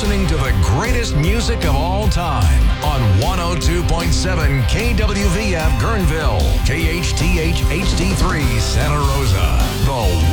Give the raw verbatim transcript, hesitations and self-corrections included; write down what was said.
listening to the greatest music of all time on one oh two point seven K W V F Guerneville, K H T H H D three Santa Rosa, the